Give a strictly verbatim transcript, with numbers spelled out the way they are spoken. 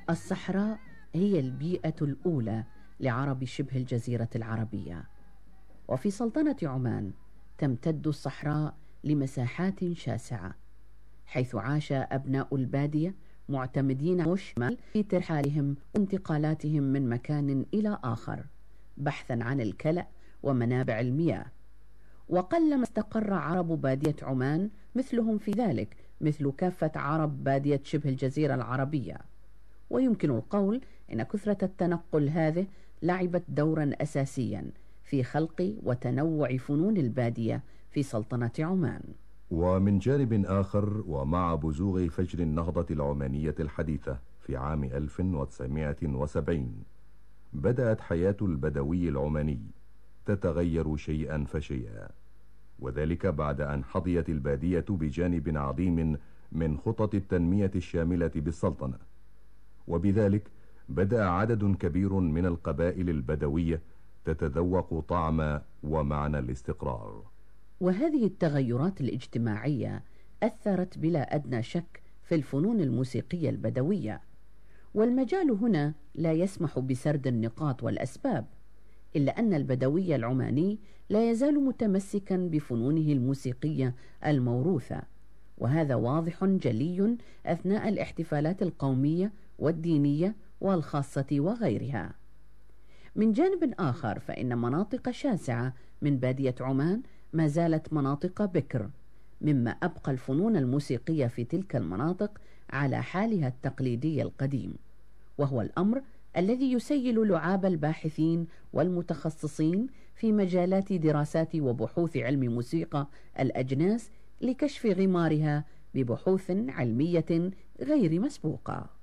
الصحراء هي البيئة الأولى لعرب شبه الجزيرة العربية، وفي سلطنة عمان تمتد الصحراء لمساحات شاسعة، حيث عاش أبناء البادية معتمدين على الشمال في ترحالهم وانتقالاتهم من مكان إلى آخر بحثا عن الكلأ ومنابع المياه. وقلما استقر عرب بادية عمان مثلهم في ذلك مثل كافة عرب بادية شبه الجزيرة العربية. ويمكن القول إن كثرة التنقل هذه لعبت دورا أساسيا في خلق وتنوع فنون البادية في سلطنة عمان. ومن جانب آخر، ومع بزوغ فجر النهضة العمانية الحديثة في عام ألف وتسعمائة وسبعين، بدأت حياة البدوي العماني تتغير شيئا فشيئا، وذلك بعد أن حظيت البادية بجانب عظيم من خطط التنمية الشاملة بالسلطنة، وبذلك بدأ عدد كبير من القبائل البدوية تتذوق طعم ومعنى الاستقرار. وهذه التغيرات الاجتماعية أثرت بلا أدنى شك في الفنون الموسيقية البدوية، والمجال هنا لا يسمح بسرد النقاط والأسباب، إلا أن البدوي العماني لا يزال متمسكا بفنونه الموسيقية الموروثة، وهذا واضح جلي أثناء الاحتفالات القومية والدينية والخاصة وغيرها. من جانب آخر، فإن مناطق شاسعة من بادية عمان ما زالت مناطق بكر، مما أبقى الفنون الموسيقية في تلك المناطق على حالها التقليدي القديم، وهو الأمر الذي يسيل لعاب الباحثين والمتخصصين في مجالات دراسات وبحوث علم موسيقى الأجناس لكشف غمارها ببحوث علمية غير مسبوقة.